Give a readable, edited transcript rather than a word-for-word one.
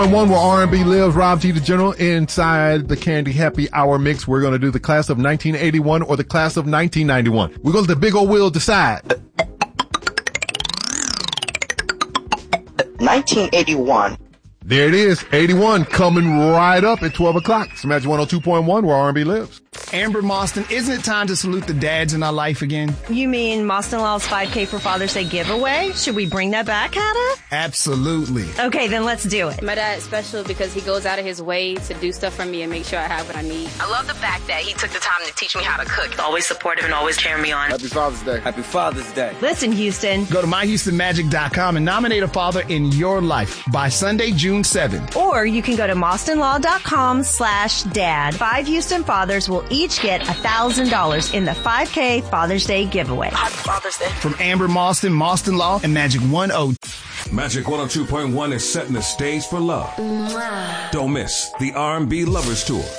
One where R&B lives, Rob G. the General, inside the Candy Happy Hour mix. We're going to do the class of 1981 or the class of 1991. We're going to let the big old wheel decide. 1981. There it is, 81, coming right up at 12 o'clock. It's Magic 102.1 where R&B lives. Amber Moston, isn't it time to salute the dads in our life again? You mean Moston Law's 5K for Father's Day giveaway? Should we bring that back, Hannah? Absolutely. Okay, then let's do it. My dad's special because he goes out of his way to do stuff for me and make sure I have what I need. I love the fact that he took the time to teach me how to cook. Always supportive and always cheering me on. Happy Father's Day. Happy Father's Day. Listen, Houston. Go to myhoustonmagic.com and nominate a father in your life by Sunday, June 7th. Or you can go to MostonLaw.com/dad. 5 Houston fathers will each get $1,000 in the 5K Father's Day giveaway. Happy Father's Day. From Amber Moston, Moston Law, and Magic 102. Magic 102.1 is setting the stage for love. Don't miss the R&B Lovers Tour,